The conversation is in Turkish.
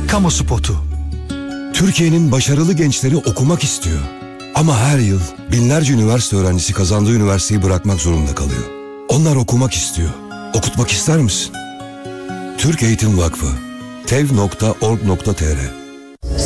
Kamu spotu. Türkiye'nin başarılı gençleri okumak istiyor. Ama her yıl binlerce üniversite öğrencisi kazandığı üniversiteyi bırakmak zorunda kalıyor. Onlar okumak istiyor. Okutmak ister misin? Türk Eğitim Vakfı tev.org.tr